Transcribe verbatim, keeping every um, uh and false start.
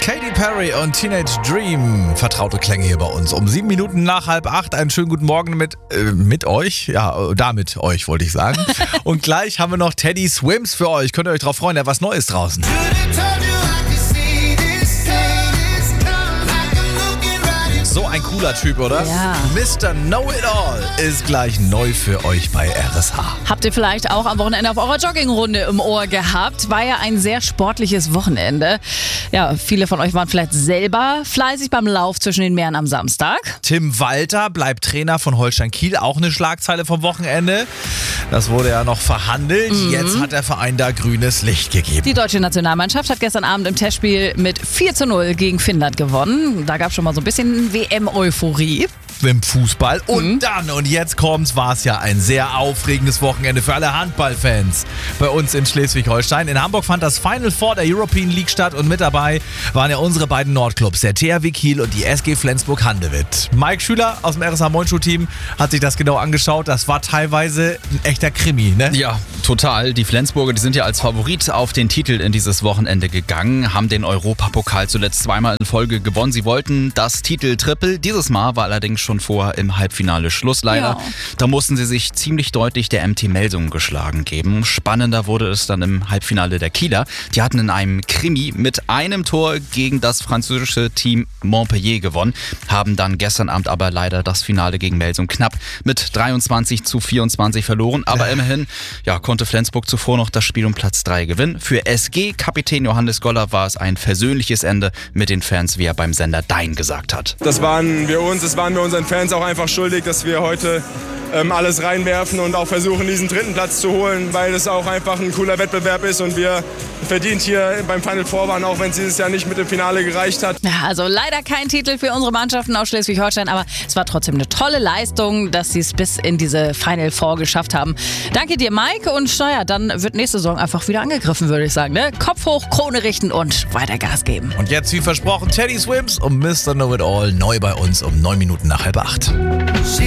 Katy Perry und Teenage Dream. Vertraute Klänge hier bei uns. Um sieben Minuten nach halb acht. Einen schönen guten Morgen mit, äh, mit euch. Ja, damit euch wollte ich sagen. Und gleich haben wir noch Teddy Swims für euch. Könnt ihr euch drauf freuen, er hat was Neues draußen. So ein cooler Typ, oder? Ja. Mister Know-It-All ist gleich neu für euch bei R S H. Habt ihr vielleicht auch am Wochenende auf eurer Joggingrunde im Ohr gehabt? War ja ein sehr sportliches Wochenende. Ja, viele von euch waren vielleicht selber fleißig beim Lauf zwischen den Meeren am Samstag. Tim Walter bleibt Trainer von Holstein Kiel. Auch eine Schlagzeile vom Wochenende. Das wurde ja noch verhandelt. Mhm. Jetzt hat der Verein da grünes Licht gegeben. Die deutsche Nationalmannschaft hat gestern Abend im Testspiel mit vier zu null gegen Finnland gewonnen. Da gab es schon mal so ein bisschen W M-Euphorie. Im Fußball. Und Mhm. dann, und jetzt kommt's, war es ja ein sehr aufregendes Wochenende für alle Handballfans bei uns in Schleswig-Holstein. In Hamburg fand das Final Four der European League statt und mit dabei waren ja unsere beiden Nordclubs, der T H W Kiel und die S G Flensburg-Handewitt. Mike Schüler aus dem R S H Moin-Show-Team hat sich das genau angeschaut. Das war teilweise ein echter Krimi, ne? Ja, total. Die Flensburger, die sind ja als Favorit auf den Titel in dieses Wochenende gegangen, haben den Europapokal zuletzt zweimal in Folge gewonnen. Sie wollten das Titel-Triple. Dieses Mal war allerdings schon vorher im Halbfinale Schluss, leider. Ja. Da mussten sie sich ziemlich deutlich der M T Melsungen geschlagen geben. Spannender wurde es dann im Halbfinale der Kieler. Die hatten in einem Krimi mit einem Tor gegen das französische Team Montpellier gewonnen, haben dann gestern Abend aber leider das Finale gegen Melsungen knapp mit dreiundzwanzig zu vierundzwanzig verloren. Aber immerhin ja, konnte Flensburg zuvor noch das Spiel um Platz drei gewinnen. Für S G-Kapitän Johannes Goller war es ein versöhnliches Ende mit den Fans, wie er beim Sender Dein gesagt hat. Das waren wir uns, das waren wir unseren Fans auch einfach schuldig, dass wir heute ähm, alles reinwerfen und auch versuchen, diesen dritten Platz zu holen, weil es auch einfach ein cooler Wettbewerb ist und wir verdient hier beim Final Four waren, auch wenn es dieses Jahr nicht mit dem Finale gereicht hat. Ja, also leider kein Titel für unsere Mannschaften aus Schleswig-Holstein, aber es war trotzdem eine tolle Leistung, dass sie es bis in diese Final Four geschafft haben. Danke dir, Mike, und naja, dann wird nächste Saison einfach wieder angegriffen, würde ich sagen. Ne? Kopf hoch, Krone richten und weiter Gas geben. Und jetzt, wie versprochen, Teddy Swims und Mister Know-It-All neu bei uns um neun Minuten nach halb acht.